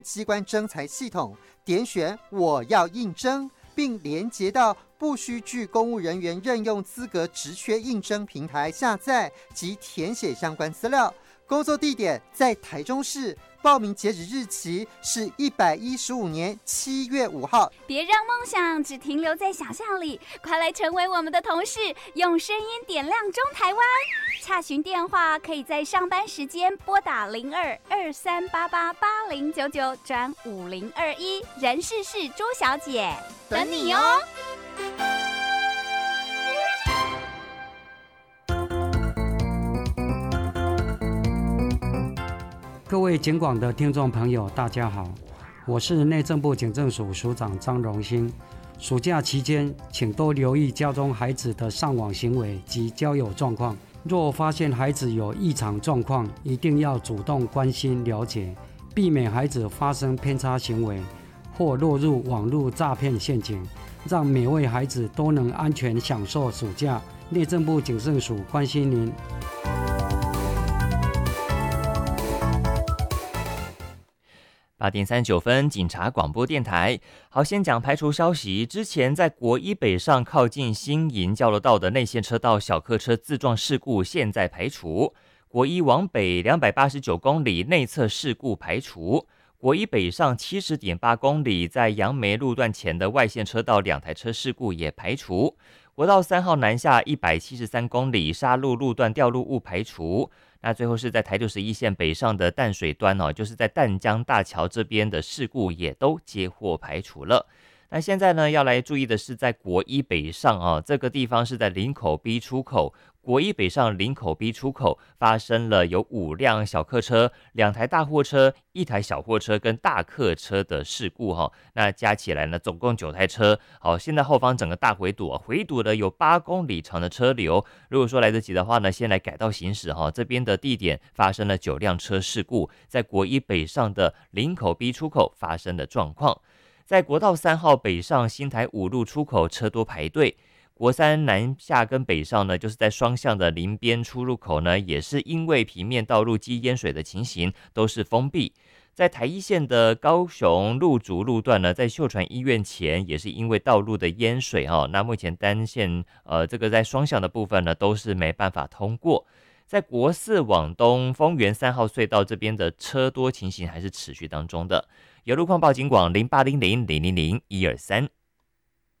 机关征才系统，点选我要应征，并连接到不需具公务人员任用资格职缺应征平台下载及填写相关资料。工作地点在台中市，报名截止日期是115年7月5号。 别让梦想只停留在想象里，快来成为我们的同事，用声音点亮中台湾。洽询电话可以在上班时间拨打02-2388-8099转5021，人事是朱小姐，等你哦。 各位警广的听众朋友，大家好，我是内政部警政署署长张荣兴。暑假期间，请多留意家中孩子的上网行为及交友状况。若发现孩子有异常状况，一定要主动关心了解，避免孩子发生偏差行为或落入网络诈骗陷阱，让每位孩子都能安全享受暑假。内政部警政署关心您。 8点39分，警察广播电台。好，先讲排除消息。之前在国一北上靠近新营交流道的内线车道小客车自撞事故，现在排除。国一往北289公里内侧事故排除。国一北上70.8公里，在杨梅路段前的外线车道2台车事故也排除。国道3号南下173公里，沙鹿路段掉路物排除。那最后是在台61线北上的淡水端就是在淡江大桥这边的事故也都接获排除了。那现在呢，要来注意的是在国一北上这个地方是在林口 B 出口，国一北上林口 B 出口发生了有5辆小客车、2台大货车、1台小货车跟大客车的事故那加起来呢，总共9台车。好，现在后方整个大回堵回堵了有8公里长的车流。如果说来得及的话呢，先来改道行驶这边的地点发生了9辆车事故，在国一北上的林口 B 出口发生的状况。在国道3号北上新台5路出口车多排队，国三南下跟北上呢，就是在双向的林边出入口呢，也是因为平面道路积淹水的情形都是封闭。在台一线的高雄路竹路段呢，在秀传医院前也是因为道路的淹水那目前单线这个在双向的部分呢都是没办法通过。在国4往东丰原3号隧道这边的车多情形还是持续当中的。有路况报警广0800000123。